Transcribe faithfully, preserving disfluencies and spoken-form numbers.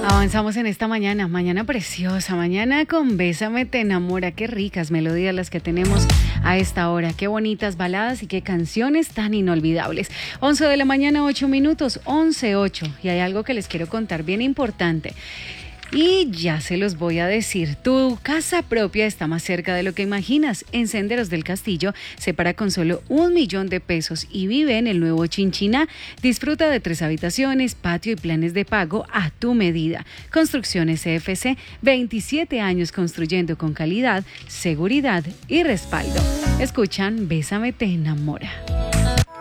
Avanzamos en esta mañana, mañana preciosa, mañana con Bésame te enamora. Qué ricas melodías las que tenemos a esta hora, qué bonitas baladas y qué canciones tan inolvidables. once de la mañana, ocho minutos, once ocho. Y hay algo que les quiero contar bien importante. Y ya se los voy a decir, tu casa propia está más cerca de lo que imaginas. En Senderos del Castillo se para con solo un millón de pesos y vive en el nuevo Chinchiná. Disfruta de tres habitaciones, patio y planes de pago a tu medida. Construcciones C F C, veintisiete años construyendo con calidad, seguridad y respaldo. Escuchan Bésame te enamora.